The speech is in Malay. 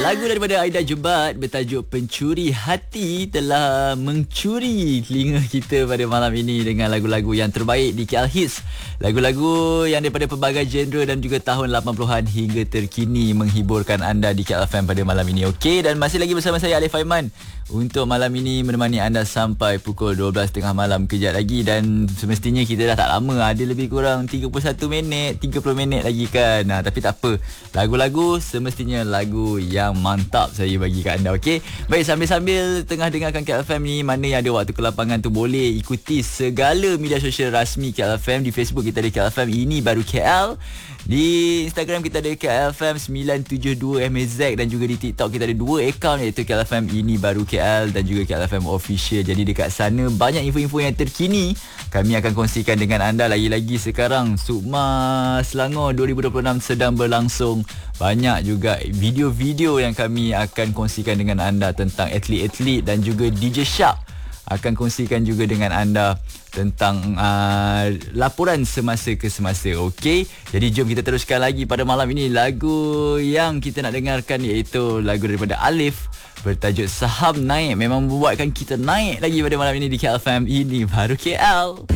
Lagu daripada Aida Jebat bertajuk Pencuri Hati telah mencuri telinga kita pada malam ini dengan lagu-lagu yang terbaik di KL Hits. Lagu-lagu yang daripada pelbagai genre dan juga tahun 80-an hingga terkini menghiburkan anda di KL FM pada malam ini. Okey, dan masih lagi bersama saya Alif Aiman untuk malam ini menemani anda sampai pukul 12.30 malam kejap lagi, dan semestinya kita dah tak lama, ada lebih kurang 31 minit, 30 minit lagi kan. Tapi tak apa, lagu-lagu semestinya lagu yang mantap saya bagi kat anda. Okey, baik, sambil-sambil tengah dengarkan KL FM ni, mana yang ada waktu kelapangan tu boleh ikuti segala media sosial rasmi KL FM. Di Facebook kita ada KL FM Ini Baru KL, di Instagram kita ada KL FM 972 MAZ, dan juga di TikTok kita ada 2 akaun, iaitu KL FM Ini Baru KL dan juga KL FM Official. Jadi dekat sana banyak info-info yang terkini kami akan kongsikan dengan anda. Lagi-lagi sekarang Sukma Selangor 2026 sedang berlangsung. Banyak juga video-video yang kami akan kongsikan dengan anda tentang atlet-atlet, dan juga DJ Shark akan kongsikan juga dengan anda tentang laporan semasa ke semasa. Okey, jadi jom kita teruskan lagi pada malam ini. Lagu yang kita nak dengarkan iaitu lagu daripada Alif bertajuk Saham Naik. Memang membuatkan kita naik lagi pada malam ini di KL FM Ini Baru KL.